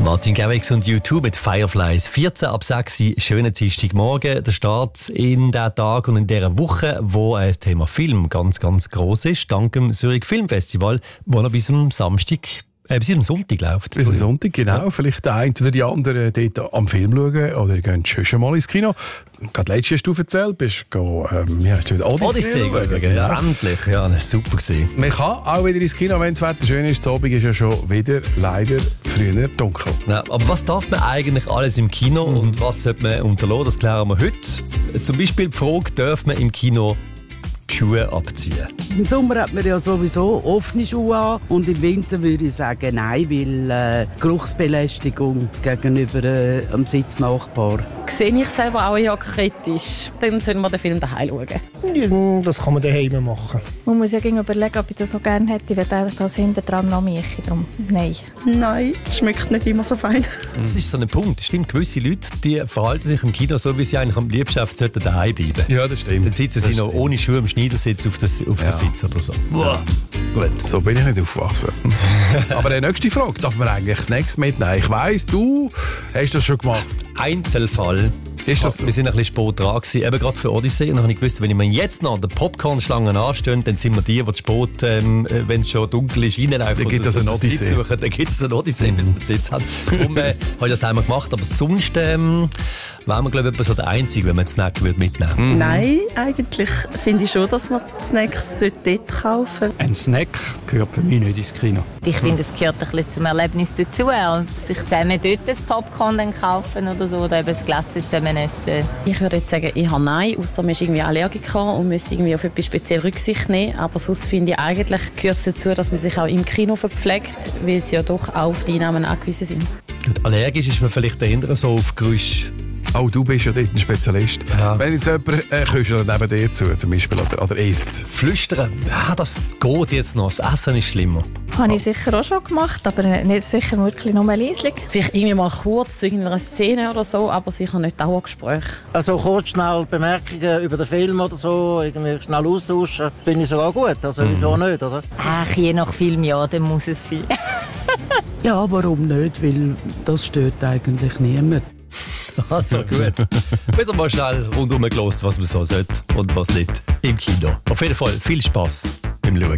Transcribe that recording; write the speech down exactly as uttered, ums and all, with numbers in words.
Martin Garrix und U zwei mit Fireflies. vierzehn ab sechs, schönen Dienstagmorgen. Der Start in diesen Tag und in dieser Woche, wo das Thema Film ganz, ganz gross ist, dank dem Zürich Filmfestival, wo noch bis zum Samstag Äh, bis am Sonntag läuft. Bis am Sonntag, genau. Ja. Vielleicht der eine oder die andere dort am Film schauen oder ihr geht schon mal ins Kino. Gerade letztes hast du erzählt, bist du ähm, ja, hast du Odyssey, Odyssey schauen. Ja, ja, endlich. Ja, das war super gewesen. Man kann auch wieder ins Kino, wenn das Wetter schön ist. Das Abend ist ja schon wieder leider früher dunkel. Ja, aber was darf man eigentlich alles im Kino mhm. und was sollte man unterlassen? Das klären wir heute. Zum Beispiel die Frage, darf man im Kino die Schuhe abziehen? Im Sommer hat man ja sowieso offene Schuhe an und im Winter würde ich sagen nein, weil äh, Geruchsbelästigung gegenüber äh, dem Sitznachbar. Sehe ich selber auch eher kritisch. Dann sollen wir den Film daheim schauen. Ja, das kann man daheim machen. Man muss ja überlegen, ob ich das so gerne hätte, wenn das hinten dran noch mich. Darum nein. Nein, schmeckt nicht immer so fein. Das ist so ein Punkt. Stimmt, gewisse Leute die verhalten sich im Kino so, wie sie eigentlich am liebsten sollten daheim bleiben. Ja, das stimmt. Dann sitzen sie das noch stimmt. ohne Schuhe im Schneidersitz auf der, auf ja. der Sitz oder so. Ja. Gut. So bin ich nicht aufgewachsen. Aber die nächste Frage, darf man eigentlich Snacks mitnehmen? Ich weiss, du hast das schon gemacht. Einzelfall. Ist das so? Wir sind ein bisschen spät dran gewesen, eben gerade für Odyssey. Und dann habe ich gewusst, wenn ich mir jetzt noch an den Popcorn-Schlangen anstehen, dann sind wir die, die spät, ähm, wenn es schon dunkel ist, reinlaufen. Dann gibt es eine Odyssey. Suchen, dann gibt es eine Odyssey, bis wir Sitz haben. Darum äh, habe ich das einmal gemacht. Aber sonst ähm, wären wir, glaube ich, so der Einzige, wenn man einen Snack mitnehmen würde. Mhm. Nein, eigentlich finde ich schon, dass man Snacks dort kaufen sollte. Ein Snack gehört für mich nicht ins Kino. Ich finde, es gehört ein bisschen zum Erlebnis dazu. Sich zusammen dort das Popcorn dann kaufen oder so, oder eben das Glas zusammen essen. Ich würde jetzt sagen, eher nein, außer man ist irgendwie Allergiker und müsste irgendwie auf etwas speziell Rücksicht nehmen. Aber sonst finde ich, eigentlich gehört es dazu, dass man sich auch im Kino verpflegt, weil sie ja doch auch auf die Einnahmen angewiesen sind. Und allergisch ist man vielleicht dahinter so auf Geräusche. Oh, du bist ja dort ein Spezialist. Ja. Wenn jetzt jemand äh, köchelt neben dir zu, zum Beispiel, oder, oder isst. Flüstern, ja, das geht jetzt noch. Das Essen ist schlimmer. Habe ich sicher auch schon gemacht, aber nicht sicher wirklich nur leislich. Vielleicht irgendwie mal kurz zu irgendeiner Szene oder so, aber sicher nicht Dauergespräch. Also kurz schnell Bemerkungen über den Film oder so, irgendwie schnell austauschen, finde ich sogar gut. Also mhm. wieso nicht, oder? Ach, je nach Film, ja, dann muss es sein. Ja, warum nicht? Weil das stört eigentlich niemand. Also gut. Wieder mal schnell rundum gelassen, was man so sollte und was nicht im Kino. Auf jeden Fall viel Spass beim Schauen.